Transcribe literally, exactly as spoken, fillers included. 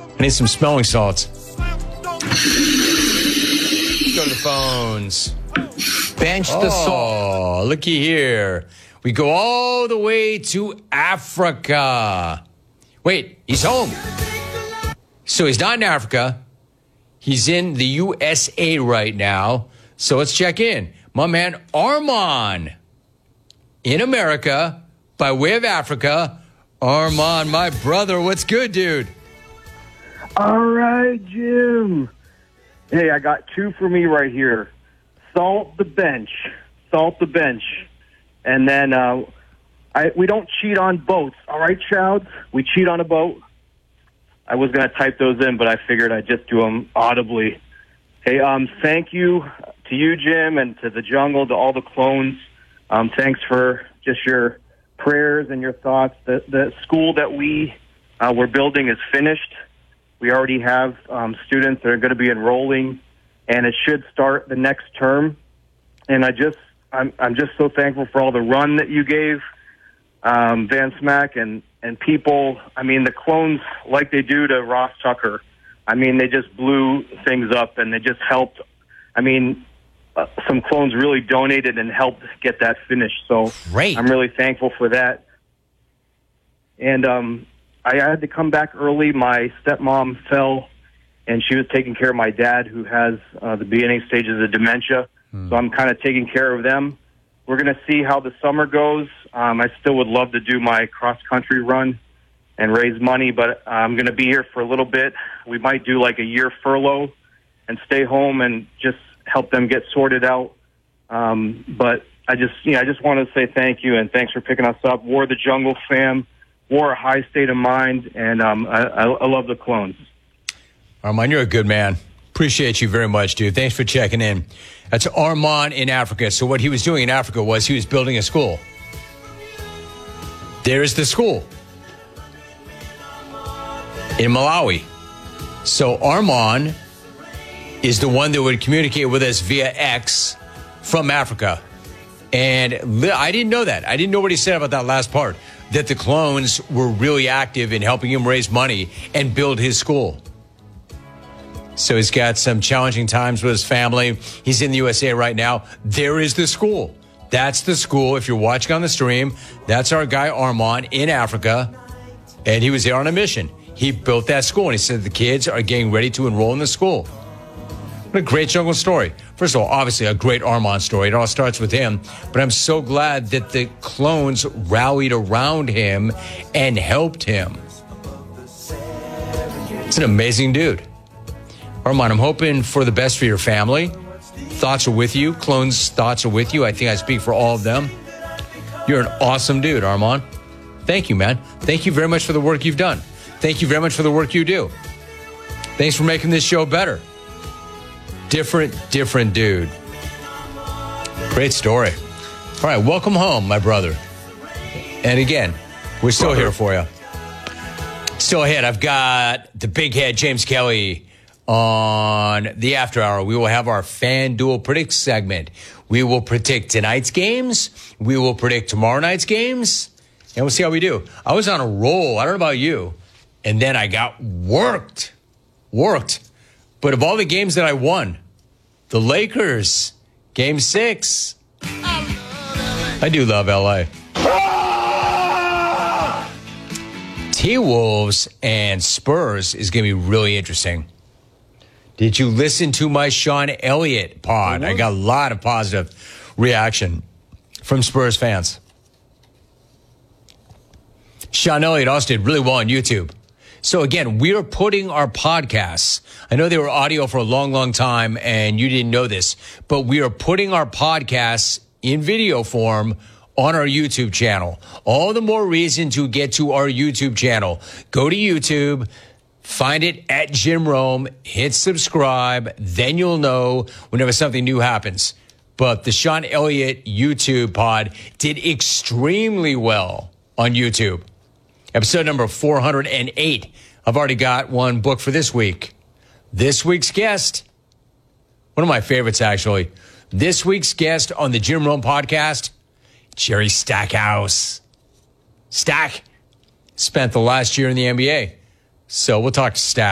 I need some smelling salts. Let's go to the phones. Bench the salt. Oh, looky here. We go all the way to Africa. Wait, he's home. So he's not in Africa. He's in the U S A right now. So let's check in. My man Armand in America by way of Africa. Armand, my brother, what's good, dude? All right, Jim. Hey, I got two for me right here. Salt the bench. Salt the bench. And then uh, I, we don't cheat on boats. All right, Chouds? We cheat on a boat. I was going to type those in, but I figured I'd just do them audibly. Hey, um, thank you to you, Jim, and to the jungle, to all the clones. Um, thanks for just your prayers and your thoughts. The, the school that we uh, we're building is finished. We already have um, students that are going to be enrolling, and it should start the next term. And I just, I'm, I'm just so thankful for all the run that you gave, um, Van Smack, and, and people. I mean, the clones, like they do to Ross Tucker, I mean, they just blew things up, and they just helped. I mean, uh, some clones really donated and helped get that finished. So Great. I'm really thankful for that. And um, I had to come back early. My stepmom fell, and she was taking care of my dad, who has uh, the beginning stages of dementia. Hmm. So I'm kind of taking care of them. We're going to see how the summer goes. Um, I still would love to do my cross-country run and raise money, but I'm going to be here for a little bit. We might do like a year furlough and stay home and just help them get sorted out. Um, but I just, you know, I just want to say thank you, and thanks for picking us up. War the Jungle fam, War a high state of mind, and um, I, I, I love the clones. Armand, you're a good man. Appreciate you very much, dude. Thanks for checking in. That's Armand in Africa. So what he was doing in Africa was he was building a school. There's the school in Malawi. So Armand is the one that would communicate with us via X from Africa. And I didn't know that. I didn't know what he said about that last part, that the clones were really active in helping him raise money and build his school. So he's got some challenging times with his family. He's in the U S A right now. There is the school. That's the school. If you're watching on the stream, that's our guy Armand in Africa. And he was there on a mission. He built that school, and he said the kids are getting ready to enroll in the school. What a great jungle story. First of all, obviously a great Armand story. It all starts with him. But I'm so glad that the clones rallied around him and helped him. It's an amazing dude. Armand, I'm hoping for the best for your family. Thoughts are with you. Clones' thoughts are with you. I think I speak for all of them. You're an awesome dude, Armand. Thank you, man. Thank you very much for the work you've done. Thank you very much for the work you do. Thanks for making this show better. Different, different dude. Great story. All right, welcome home, my brother. And again, we're still here for you. Still ahead, I've got the big head, James Kelly, on the After Hour. We will have our FanDuel Predict segment. We will predict tonight's games. We will predict tomorrow night's games. And we'll see how we do. I was on a roll. I don't know about you. And then I got worked. Worked. But of all the games that I won, the Lakers, game six. I do love L A. T-Wolves and Spurs is going to be really interesting. Did you listen to my Sean Elliott pod? Mm-hmm. I got a lot of positive reaction from Spurs fans. Sean Elliott also did really well on YouTube. So again, we are putting our podcasts. I know they were audio for a long, long time, and you didn't know this, but we are putting our podcasts in video form on our YouTube channel. All the more reason to get to our YouTube channel. Go to YouTube, find it at Jim Rome, hit subscribe, then you'll know whenever something new happens. But the Sean Elliott YouTube pod did extremely well on YouTube. Episode number four hundred eight. I've already got one booked for this week. This week's guest, one of my favorites, actually. This week's guest on the Jim Rome podcast, Jerry Stackhouse. Stack spent the last year in the N B A. So we'll talk to Stack.